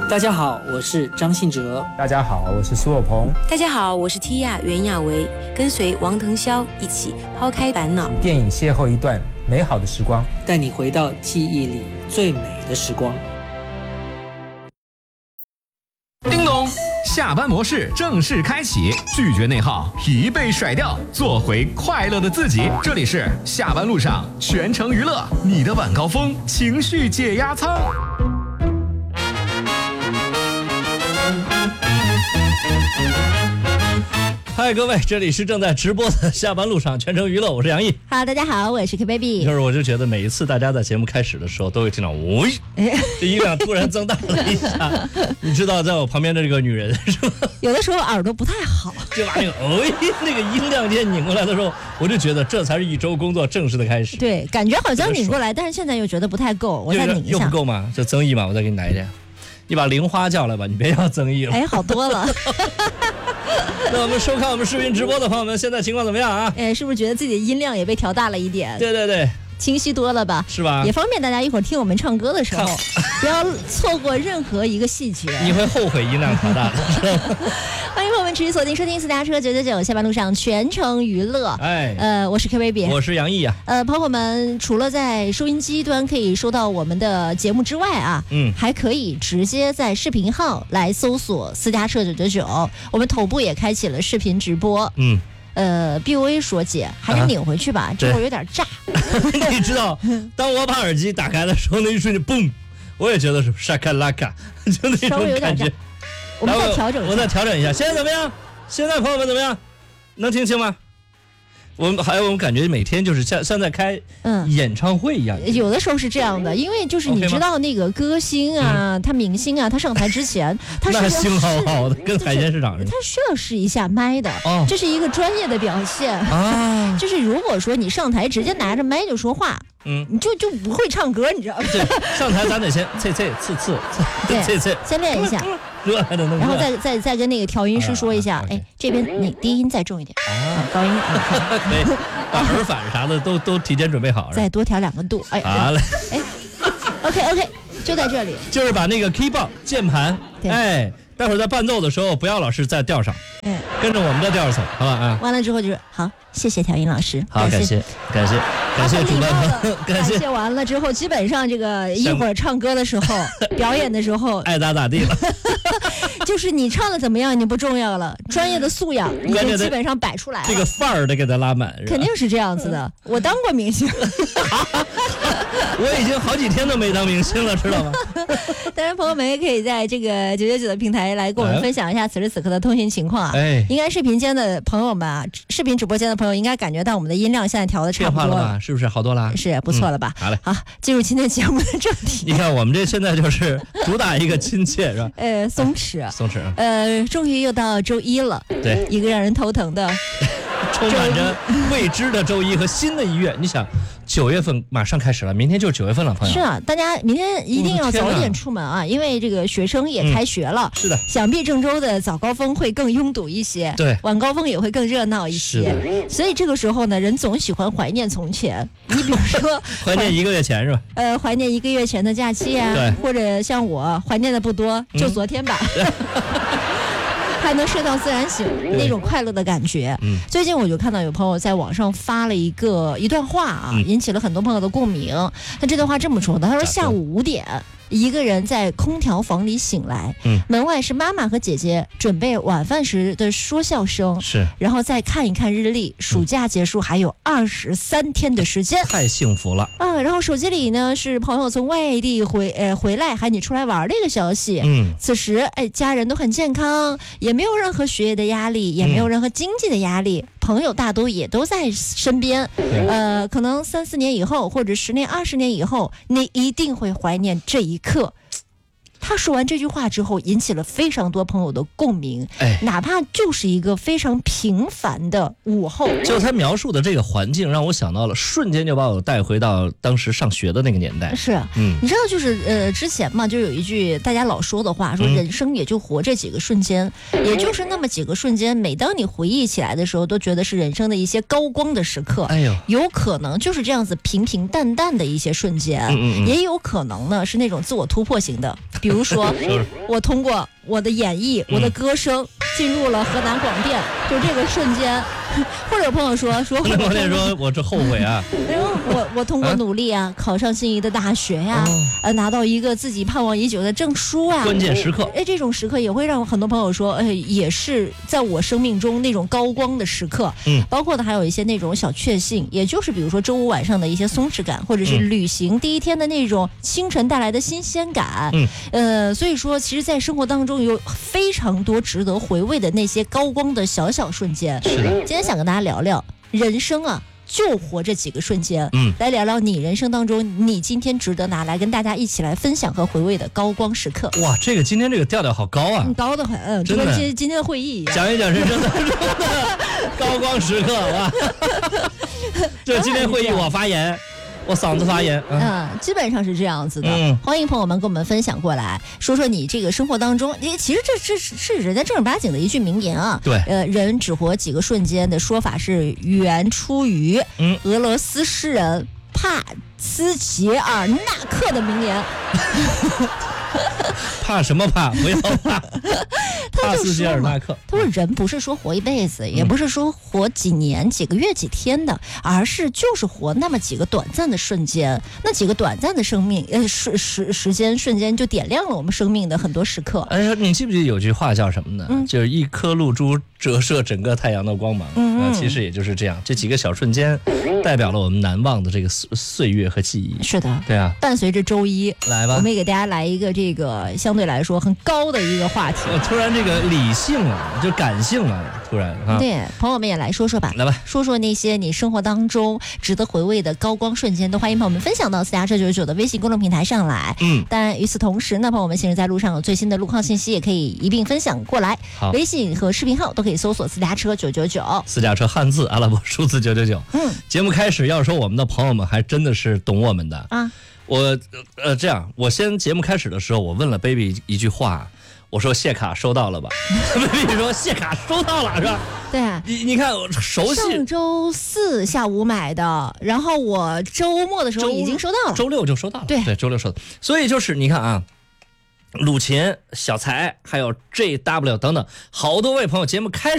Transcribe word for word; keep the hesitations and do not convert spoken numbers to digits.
大家好，我是张信哲。 大家好，我是苏有朋。 大家好，我是 Tia 袁娅维，跟随王腾霄一起抛开烦恼， 电影邂逅一段美好的时光， 带你回到记忆里最美的时光。 叮咚，下班模式正式开启，拒绝内耗，疲惫甩掉，做回快乐的自己。这里是下班路上全程娱乐，你的晚高峰情绪解压舱。 嗨，各位，这里是正在直播的下班路上全程娱乐，我是杨毅。 好，大家好，我是 K baby。 就是我就觉得每一次大家在节目开始的时候，都会听到，喂、哎，这音量突然增大了一下。你知道，在我旁边的这个女人是吧？ 有的时候耳朵不太好， 就把那个喂、哎、那个音量键拧过来的时候，我就觉得这才是一周工作正式的开始。 对，感觉好像拧过来，但是现在又觉得不太够，我再拧一下。 又不够吗？这增益嘛，我再给你来一点。你把玲花叫来吧，你别要增益了。 哎，好多了。 那我们收看我们视频直播的朋友们，现在情况怎么样啊？ 哎，是不是觉得自己的音量也被调大了一点？ 对对对， 清晰多了吧？ 是吧？ 也方便大家一会儿听我们唱歌的时候，不要错过任何一个细节。 你会后悔音量调大的。 欢迎朋友们持续锁定收听私家车九九九，下班路上全程娱乐。 哎， 呃，我是 K baby， 我是杨毅啊。 呃，朋友们除了在收音机端可以收到我们的节目之外啊，嗯，还可以直接在视频号来搜索私家车九九九，我们头部也开启了视频直播。嗯。呃 ，B O A 说姐还是拧回去吧，啊、这会儿有点炸。 你知道，当我把耳机打开的时候，那一瞬间，嘣，我也觉得是沙卡拉卡，就那种感觉。 我们再调整一下， 我再调整一下，现在怎么样？现在朋友们怎么样？能听清吗？我们还有，我们感觉每天就是像像在开演唱会一样、 嗯，有的时候是这样的，因为就是你知道那个歌星啊， okay 他明星啊，他上台之前，他是那心好好的，跟海鲜市场似的， 他需要试一下麦的，哦，这是一个专业的表现啊。就是如果说你上台直接拿着麦就说话，嗯，你就就不会唱歌，你知道吗？ 对，上台咱得先啐啐刺刺， 对， 啐啐， 先练一下。然后再再再跟那个调音师说一下，哎，这边你低音再重一点，啊，高音可以，把耳返啥的都都提前准备好， 再多调两个度，哎， 好嘞， 哎 ，OK OK， 就在这里， 就是把那个 keyboard 键盘，哎，待会儿在伴奏的时候不要老是在调上，嗯，跟着我们的调走，好吧啊。 完了之后就是好，谢谢调音老师， 好，感谢感谢感谢主办， 感谢完了之后，基本上这个一会儿唱歌的时候，表演的时候， 爱咋咋地了。 就是你唱的怎么样已经不重要了，专业的素养已经基本上摆出来了。 这个范儿得给他拉满， 肯定是这样子的。我当过明星， 我已经好几天都没当明星了，知道吗？ 当然，朋友们也可以在这个九九九的平台来跟我们分享一下此时此刻的通讯情况啊。哎，应该视频间的朋友们啊，视频直播间的朋友应该感觉到我们的音量现在调的差不多了吧？是不是好多了？ 是不错了吧？ 嗯、好嘞， 好，进入今天节目的正题。 你看，我们这现在就是主打一个亲切，是吧？ 呃，松弛。 松弛， 呃，终于又到周一了， 对， 一个让人头疼的， 充满着未知的周一和新的一月。你想，九月份马上开始了，明天就是九月份了，朋友。 是啊，大家明天一定要早点出门啊，因为这个学生也开学了。 嗯、是的， 想必郑州的早高峰会更拥堵一些， 对， 晚高峰也会更热闹一些。所以这个时候呢，人总喜欢怀念从前。你比如说， 怀念一个月前是吧？ 呃，怀念一个月前的假期啊， 对， 或者像我怀念的不多，就昨天吧。嗯还能睡到自然醒，那种快乐的感觉。嗯，最近我就看到有朋友在网上发了一个一段话啊，嗯、引起了很多朋友的共鸣。那这段话这么说的，他说下午五点，一个人在空调房里醒来，嗯，门外是妈妈和姐姐准备晚饭时的说笑声， 是， 然后再看一看日历，暑假结束还有二十三天的时间， 太幸福了啊！然后手机里呢是朋友从外地回呃回来喊你出来玩的一个消息，嗯，此时哎家人都很健康，也没有任何学业的压力，也没有任何经济的压力。嗯，朋友大多也都在身边，呃，可能三四年以后，或者十年、二十年以后，你一定会怀念这一刻。他说完这句话之后，引起了非常多朋友的共鸣。哎，哪怕就是一个非常平凡的午后， 就他描述的这个环境，让我想到了，瞬间就把我带回到当时上学的那个年代。 是，嗯，你知道，就是呃，之前嘛，就有一句大家老说的话，说人生也就活这几个瞬间，嗯、也就是那么几个瞬间。每当你回忆起来的时候，都觉得是人生的一些高光的时刻。哎呦，有可能就是这样子平平淡淡的一些瞬间，嗯嗯嗯也有可能呢是那种自我突破型的，比如。 如说，我通过我的演绎，我的歌声进入了河南广电，就这个瞬间。或者有朋友说说， 河南广电说我这后悔啊， 我我通过努力啊，考上心仪的大学呀、啊，呃，拿到一个自己盼望已久的证书啊， 关键时刻， 哎，这种时刻也会让很多朋友说，哎，也是在我生命中那种高光的时刻。嗯，包括的还有一些那种小确幸，也就是比如说周五晚上的一些松弛感，或者是旅行第一天的那种清晨带来的新鲜感。嗯，呃，所以说，其实，在生活当中有非常多值得回味的那些高光的小小瞬间。 是的， 今天想跟大家聊聊人生啊。就活这几个瞬间，嗯，来聊聊你人生当中你今天值得拿来跟大家一起来分享和回味的高光时刻。 哇，这个今天这个调调好高啊， 高的很，嗯，就跟今今天的会议一样， 讲一讲人生当中的高光时刻哇。这今天会议我发言。我嗓子发炎， 嗯、呃，基本上是这样子的。嗯，欢迎朋友们跟我们分享过来，说说你这个生活当中，你其实这这是是人家正儿八经的一句名言啊。 对， 呃，人只活几个瞬间的说法是源出于嗯俄罗斯诗人帕斯捷尔纳克的名言。 怕什么怕？不要怕。帕斯捷尔纳克他说：“人不是说活一辈子，也不是说活几年、几个月、几天的，而是就是活那么几个短暂的瞬间。那几个短暂的生命，呃，时时时间瞬间就点亮了我们生命的很多时刻。 哎，你记不记得有句话叫什么呢？嗯、就是一颗露珠折射整个太阳的光芒。嗯、呃，其实也就是这样，这几个小瞬间，代表了我们难忘的这个岁月和记忆。 是的， 对啊。 伴随着周一， 来吧， 我们也给大家来一个这个相对来说很高的一个话题。 我突然这个理性啊，就感性啊，突然啊。 对，朋友们也来说说吧， 来吧， 说说那些你生活当中值得回味的高光瞬间，都欢迎朋友们分享到私家车九九九的微信公众平台上来。嗯，当然与此同时呢，朋友们行驶在路上有最新的路况信息，也可以一并分享过来。 好， 微信和视频号都可以搜索私家车九九九， 私家车汉字阿拉伯数字九九九。嗯，节目开始要说我们的朋友们还真的是懂我们的啊。我呃这样，我先节目开始的时候，我问了 baby 一句话。我说谢卡收到了吧？baby 说谢卡收到了是吧？ 对啊， 你你看我熟悉。 上周四下午买的，然后我周末的时候已经收到了， 周六就收到了。 对对，周六收到。所以就是你看啊，鲁琴、小才还有 J W 等等，好多位朋友节目开始。